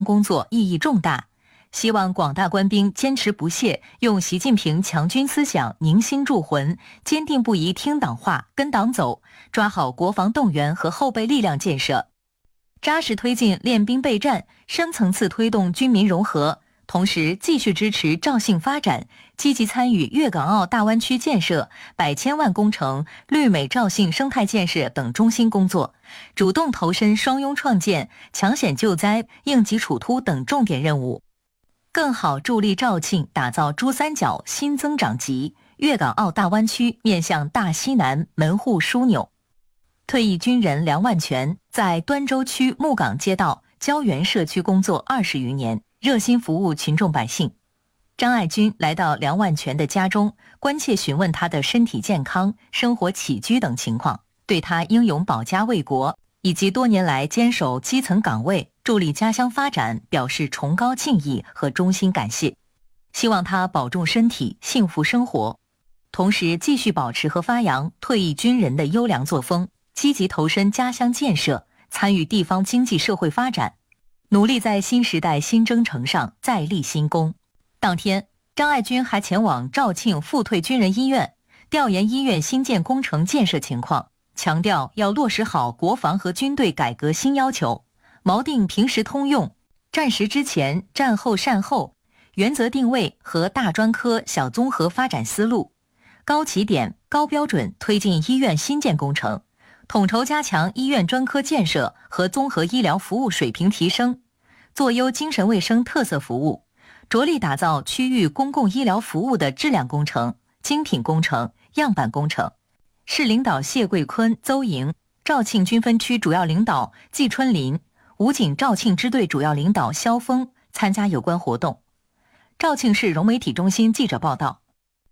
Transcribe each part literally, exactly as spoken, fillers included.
工作意义重大，希望广大官兵坚持不懈，用习近平强军思想凝心铸魂，坚定不移听党话、跟党走，抓好国防动员和后备力量建设，扎实推进练兵备战，深层次推动军民融合，同时继续支持肇庆发展，积极参与粤港澳大湾区建设、百千万工程、绿美肇庆生态建设等中心工作，主动投身双拥创建、抢险救灾、应急处突等重点任务，更好助力肇庆打造珠三角新增长极，粤港澳大湾区面向大西南门户枢纽。退役军人梁万全在端州区木岗街道胶原社区工作二十余年，热心服务群众百姓。张爱军来到梁万全的家中，关切询问他的身体健康、生活起居等情况，对他英勇保家卫国以及多年来坚守基层岗位、助力家乡发展表示崇高敬意和衷心感谢，希望他保重身体，幸福生活，同时继续保持和发扬退役军人的优良作风，积极投身家乡建设，参与地方经济社会发展，努力在新时代新征程上再立新功。当天，张爱军还前往肇庆复退军人医院，调研医院新建工程建设情况，强调要落实好国防和军队改革新要求，锚定平时通用、战时之前、战后善后原则定位和大专科、小综合发展思路，高起点、高标准推进医院新建工程，统筹加强医院专科建设和综合医疗服务水平提升，做优精神卫生特色服务，着力打造区域公共医疗服务的质量工程、精品工程、样板工程。市领导谢桂坤、邹莹，肇庆军分区主要领导季春林，武警肇庆支队主要领导肖峰参加有关活动。肇庆市融媒体中心记者报道。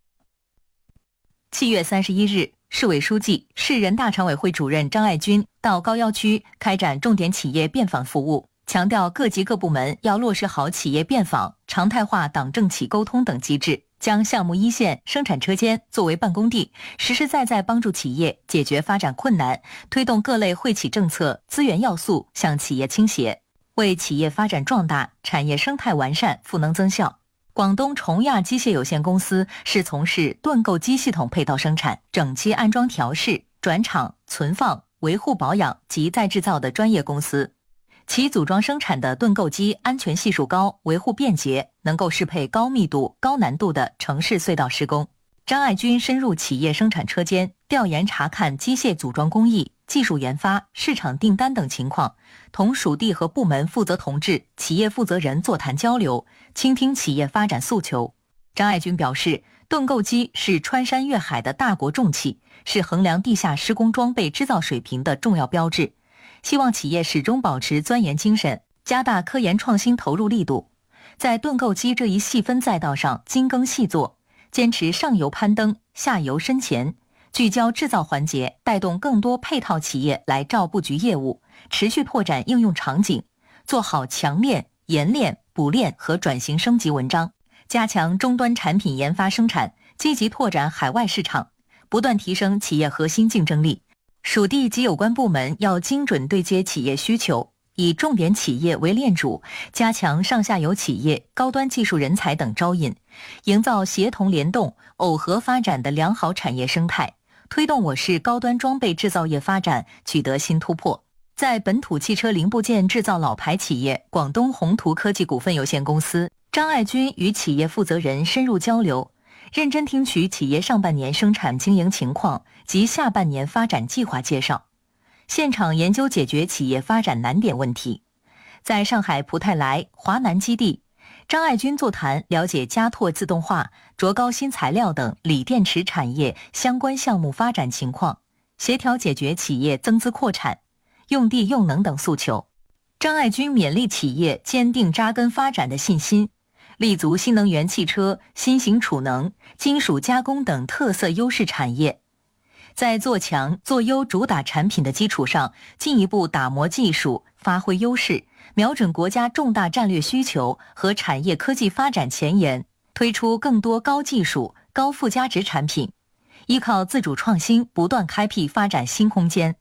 七月三十一日，市委书记、市人大常委会主任张爱军到高要区开展重点企业便访服务，强调各级各部门要落实好企业便访、常态化党政企沟通等机制，将项目一线、生产车间作为办公地，实实在在帮助企业解决发展困难，推动各类惠企政策、资源要素向企业倾斜，为企业发展壮大、产业生态完善赋能增效。广东崇亚机械有限公司是从事盾构机系统配套生产、整机安装调试、转厂、存放、维护保养及再制造的专业公司。其组装生产的盾构机安全系数高，维护便捷，能够适配高密度、高难度的城市隧道施工。张爱军深入企业生产车间，调研查看机械组装工艺、技术研发、市场订单等情况，同属地和部门负责同志、企业负责人座谈交流，倾听企业发展诉求。张爱军表示，盾构机是穿山越海的大国重器，是衡量地下施工装备制造水平的重要标志，希望企业始终保持钻研精神，加大科研创新投入力度，在盾构机这一细分赛道上精耕细作，坚持上游攀登、下游深潜，聚焦制造环节，带动更多配套企业来肇布局业务，持续拓展应用场景，做好强链、研链、补链和转型升级文章，加强终端产品研发生产，积极拓展海外市场，不断提升企业核心竞争力。属地及有关部门要精准对接企业需求，以重点企业为链主，加强上下游企业、高端技术人才等招引，营造协同联动、耦合发展的良好产业生态，推动我市高端装备制造业发展取得新突破。在本土汽车零部件制造老牌企业广东宏图科技股份有限公司，张爱军与企业负责人深入交流，认真听取企业上半年生产经营情况及下半年发展计划介绍，现场研究解决企业发展难点问题。在上海普泰莱、华南基地，张爱军座谈了解加拓自动化、卓高新材料等锂电池产业相关项目发展情况，协调解决企业增资扩产、用地用能等诉求。张爱军勉励企业坚定扎根发展的信心，立足新能源汽车、新型储能、金属加工等特色优势产业，在做强做优主打产品的基础上，进一步打磨技术，发挥优势，瞄准国家重大战略需求和产业科技发展前沿，推出更多高技术、高附加值产品，依靠自主创新，不断开辟发展新空间。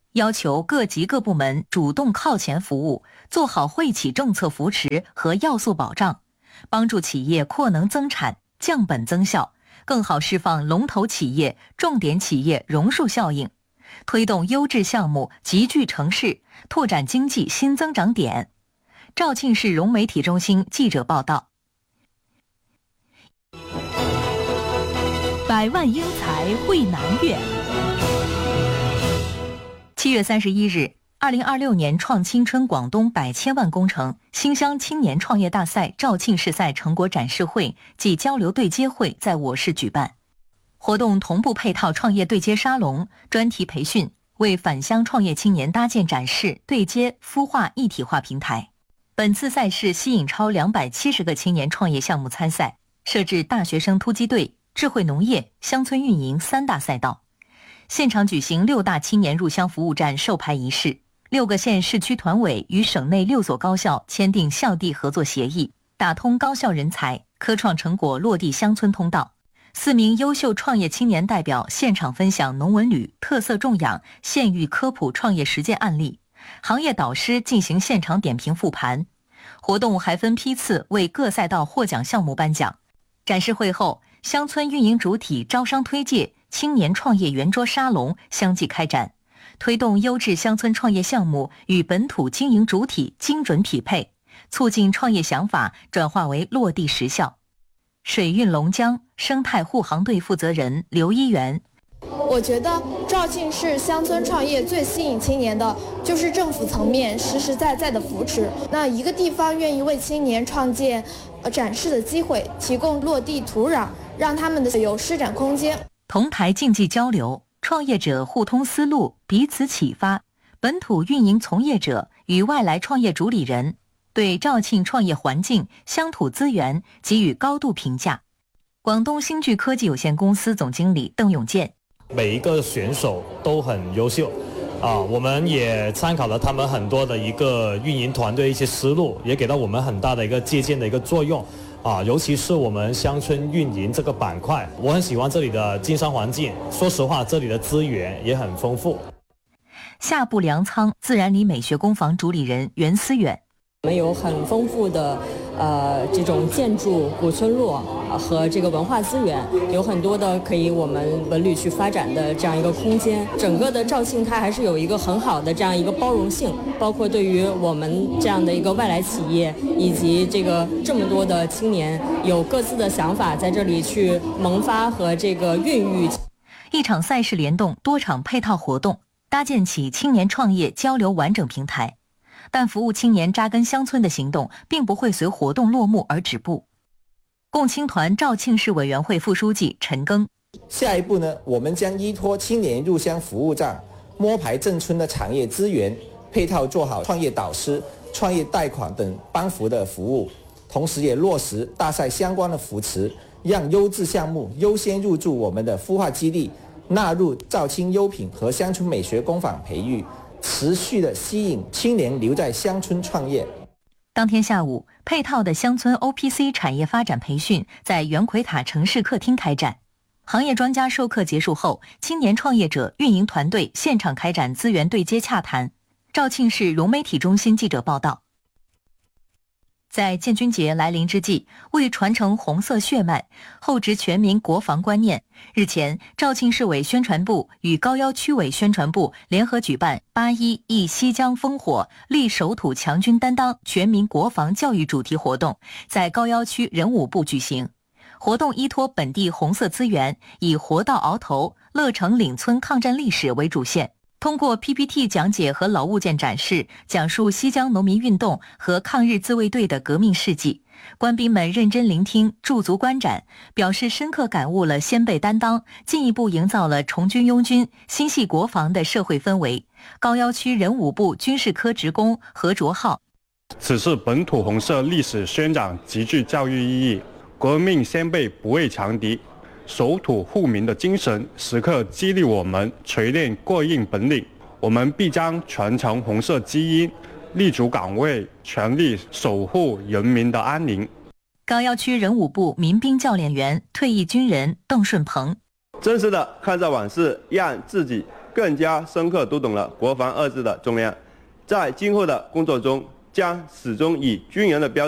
要求各级各部门主动靠前服务，做好惠企政策扶持和要素保障，帮助企业扩能增产、降本增效，更好释放龙头企业、重点企业榕树效应，推动优质项目集聚城市，拓展经济新增长点。肇庆市融媒体中心记者报道。 百万英才汇南粤。 七月三十一日，二零二六年创青春广东百千万工程新乡青年创业大赛肇庆市赛成果展示会暨交流对接会在我市举办。活动同步配套创业对接沙龙、专题培训，为返乡创业青年搭建展示、对接、孵化一体化平台。本次赛事吸引超两百七十个青年创业项目参赛，设置大学生突击队、智慧农业、乡村运营三大赛道。现场举行六大青年入乡服务站授牌仪式，六个县市区团委与省内六所高校签订校地合作协议，打通高校人才、科创成果落地乡村通道。四名优秀创业青年代表现场分享农文旅、特色种养、县域科普创业实践案例，行业导师进行现场点评复盘。活动还分批次为各赛道获奖项目颁奖。展示会后，乡村运营主体招商推介、青年创业圆桌沙龙相继开展，推动优质乡村创业项目与本土经营主体精准匹配，促进创业想法转化为落地实效。水运龙江生态护航队负责人刘一元， 我觉得肇庆市乡村创业最吸引青年的就是政府层面实实在在的扶持。那一个地方愿意为青年创建呃展示的机会，提供落地土壤，让他们的有施展空间。 同台竞技交流，创业者互通思路，彼此启发。本土运营从业者与外来创业主理人对肇庆创业环境、乡土资源给予高度评价。广东新巨科技有限公司总经理邓永健， 每一个选手都很优秀啊，我们也参考了他们很多的一个运营团队一些思路，也给到我们很大的一个借鉴的一个作用啊，尤其是我们乡村运营这个板块，我很喜欢这里的经商环境，说实话这里的资源也很丰富。 下布粮仓自然里美学工坊主理人袁思远， 我们有很丰富的呃这种建筑古村落和这个文化资源，有很多的可以我们文旅去发展的这样一个空间。整个的肇庆它还是有一个很好的这样一个包容性，包括对于我们这样的一个外来企业以及这个这么多的青年有各自的想法在这里去萌发和这个孕育。 一场赛事联动多场配套活动，搭建起青年创业交流完整平台。但服务青年扎根乡村的行动并不会随活动落幕而止步。共青团肇庆市委员会副书记陈庚， 下一步呢，我们将依托青年入乡服务站、摸排镇村的产业资源，配套做好创业导师、创业贷款等帮扶的服务，同时也落实大赛相关的扶持，让优质项目优先入驻我们的孵化基地，纳入肇庆优品和乡村美学工坊培育，持续的吸引青年留在乡村创业。 当天下午，配套的乡村 O P C 产业发展培训在圆奎塔城市客厅开展。行业专家授课结束后，青年创业者运营团队现场开展资源对接洽谈。肇庆市融媒体中心记者报道。在建军节来临之际，为传承红色血脉，厚植全民国防观念，日前，肇庆市委宣传部与高要区委宣传部联合举办“八一忆西江烽火，立守土强军担当”全民国防教育主题活动，在高要区人武部举行。活动依托本地红色资源，以活到鳌头、乐城岭村抗战历史为主线，通过 P P T 讲解和老物件展示，讲述西江农民运动和抗日自卫队的革命事迹。官兵们认真聆听，驻足观展，表示深刻感悟了先辈担当，进一步营造了崇军拥军、心系国防的社会氛围。高要区人武部军事科职工何卓浩， 此次本土红色历史宣讲极具教育意义，革命先辈不畏强敌，守土护民的精神时刻激励我们锤炼过硬本领。我们必将传承红色基因，立足岗位，全力守护人民的安宁。 高要区人武部民兵教练员、退役军人邓顺鹏， 真实的看在往事，让自己更加深刻读懂了国防二字的重量，在今后的工作中将始终以军人的标